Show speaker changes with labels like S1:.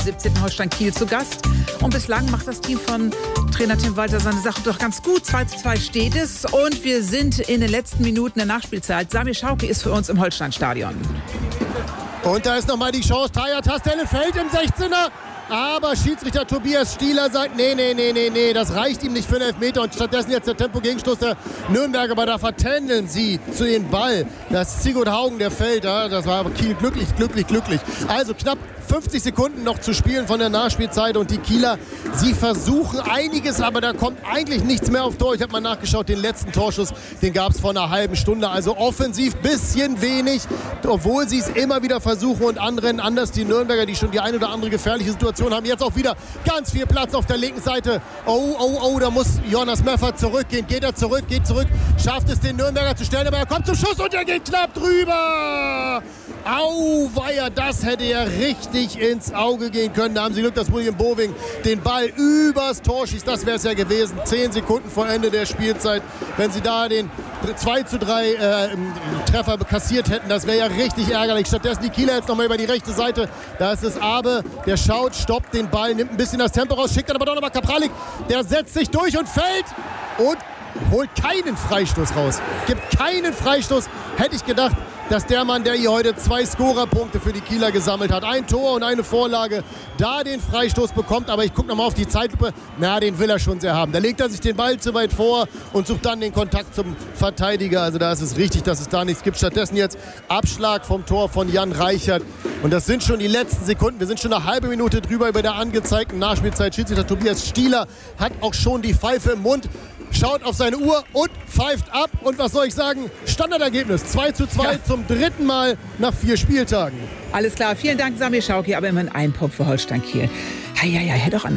S1: U17 Holstein Kiel zu Gast. Und bislang macht das Team von Trainer Tim Walter seine Sache doch ganz gut. 2:2 steht es und wir sind in den letzten Minuten der Nachspielzeit. Samir Schauki ist für uns im Holsteinstadion.
S2: Und da ist nochmal die Chance. Taja Tastelle fällt im 16er. Aber Schiedsrichter Tobias Stieler sagt, nee, das reicht ihm nicht für einen Elfmeter. Und stattdessen jetzt der Tempo-Gegenstoß der Nürnberger, aber da vertändeln sie zu den Ball. Das ist Sigurd Haugen, der fällt. Ja, das war aber Kiel glücklich. Also knapp 50 Sekunden noch zu spielen von der Nachspielzeit. Und die Kieler, sie versuchen einiges, aber da kommt eigentlich nichts mehr auf Tor. Ich habe mal nachgeschaut, den letzten Torschuss, den gab es vor einer halben Stunde. Also offensiv bisschen wenig, obwohl sie es immer wieder versuchen und anrennen. Anders die Nürnberger, die schon die eine oder andere gefährliche Situation haben jetzt auch wieder ganz viel Platz auf der linken Seite. Oh, da muss Jonas Meffert zurückgehen. Geht zurück, schafft es den Nürnberger zu stellen, aber er kommt zum Schuss und er geht knapp drüber. Auweia, das hätte ja richtig ins Auge gehen können. Da haben sie Glück, dass William Boving den Ball übers Tor schießt. Das wäre es ja gewesen. 10 Sekunden vor Ende der Spielzeit. Wenn sie da den 2:3 Treffer kassiert hätten, das wäre ja richtig ärgerlich. Stattdessen die Kieler jetzt nochmal über die rechte Seite. Da ist es Abe, der schaut, stoppt den Ball, nimmt ein bisschen das Tempo raus, schickt dann aber doch nochmal Kapralik. Der setzt sich durch und fällt und holt keinen Freistoß raus. Gibt keinen Freistoß. Hätte ich gedacht, dass der Mann, der hier heute 2 Scorerpunkte für die Kieler gesammelt hat, ein Tor und eine Vorlage, da den Freistoß bekommt. Aber ich gucke nochmal auf die Zeitlupe. Na, den will er schon sehr haben. Da legt er sich den Ball zu weit vor und sucht dann den Kontakt zum Verteidiger. Also da ist es richtig, dass es da nichts gibt. Stattdessen jetzt Abschlag vom Tor von Jan Reichert. Und das sind schon die letzten Sekunden. Wir sind schon eine halbe Minute drüber über der angezeigten Nachspielzeit. Schiedsrichter Tobias Stieler hat auch schon die Pfeife im Mund. Schaut auf seine Uhr und pfeift ab. Und was soll ich sagen? Standardergebnis 2:2 zum dritten Mal nach 4 Spieltagen.
S1: Alles klar, vielen Dank Samir Schauki, aber immerhin ein Punkt für Holstein Kiel. Ja, hätte auch anders